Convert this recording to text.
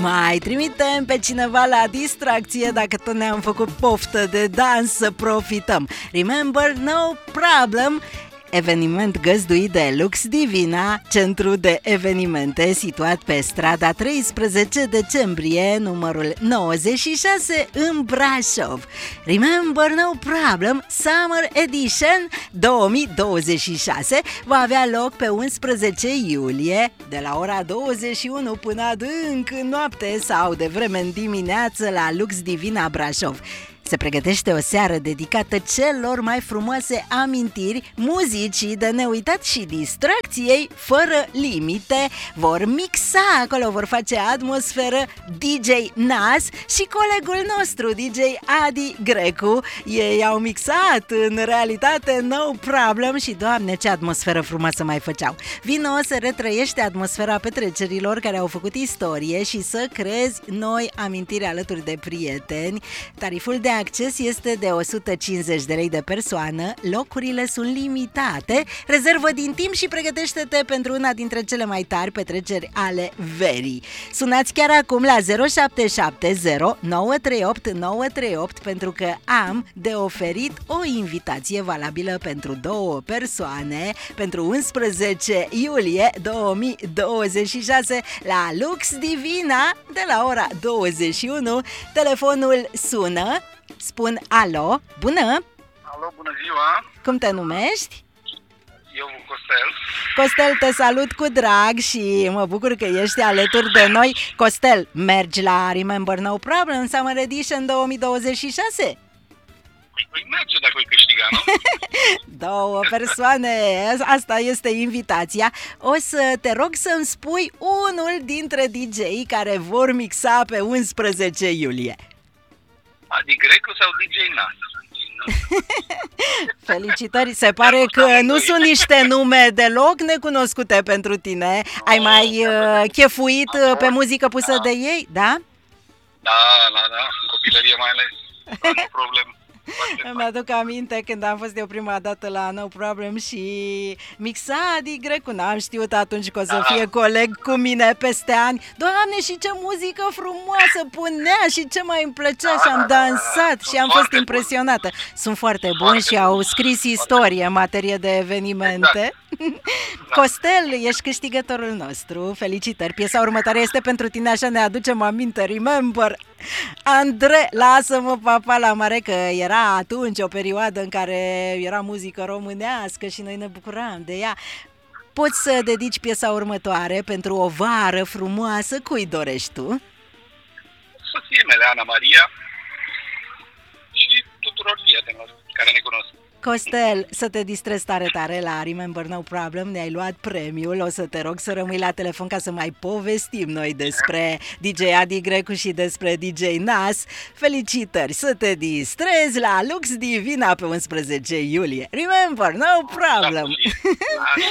Mai trimitem pe cineva la distracție dacă tot ne-am făcut poftă de dans, să profităm. Remember, no problem. Eveniment găzduit de Lux Divina, centru de evenimente situat pe strada 13 decembrie, numărul 96 în Brașov. Remember, no problem, Summer Edition 2026 va avea loc pe 11 iulie, de la ora 21 până adânc în noapte sau de vreme în dimineață la Lux Divina Brașov. Se pregătește o seară dedicată celor mai frumoase amintiri, muzicii de neuitat și distracției fără limite. Vor mixa acolo, vor face atmosferă DJ Nas și colegul nostru DJ Adi Grecu. Ei au mixat în realitate No Problem și Doamne, ce atmosferă frumoasă mai făceau. Vino să retrăiește atmosfera petrecerilor care au făcut istorie și să creezi noi amintiri alături de prieteni. Tariful de acces este de 150 de lei de persoană, locurile sunt limitate, rezervă din timp și pregătește-te pentru una dintre cele mai tari petreceri ale verii. Sunați chiar acum la 0770 938 938 pentru că am de oferit o invitație valabilă pentru 2 persoane pentru 11 iulie 2026 la Lux Divina de la ora 21. Telefonul sună. Spun alo, bună! Alo, bună ziua! Cum te numești? Eu, Costel. Costel, te salut cu drag și mă bucur că ești alături de noi. Costel, mergi la Remember No Problem Summer Edition 2026? Păi merge dacă îi câștiga, nu? 2 persoane, asta este invitația. O să te rog să-mi spui unul dintre DJ-ii care vor mixa pe 11 iulie. Adi Grecu sau DJ Nas? Felicitări, se pare că nu sunt niște nume deloc necunoscute pentru tine. Ai mai chefuit pe muzică pusă de ei, da? Da, în copilărie mai ales, nu problem. Îmi aduc aminte când am fost eu prima dată la No Problem și mixa Adi Grecu. N-am știut atunci că o să fie coleg cu mine peste ani. Doamne, și ce muzică frumoasă punea și ce mai îmi plăcea și am dansat și am fost impresionată. Sunt foarte buni și au scris istorie în materie de evenimente. Costel, ești câștigătorul nostru. Felicitări. Piesa următoare este pentru tine, așa ne aducem aminte. Remember. Andre, lasă-mă papa la mare, că era atunci o perioadă în care era muzică românească și noi ne bucuram de ea. Poți să dedici piesa următoare pentru o vară frumoasă, cui dorești tu? Soției mele, Ana Maria, și tuturor prietenilor care ne cunosc. Costel, să te distrezi tare, tare la Remember No Problem, ne-ai luat premiul, o să te rog să rămâi la telefon ca să mai povestim noi despre DJ Adi Grecu și despre DJ Nas. Felicitări, să te distrezi la Lux Divina pe 11 iulie. Remember No Problem!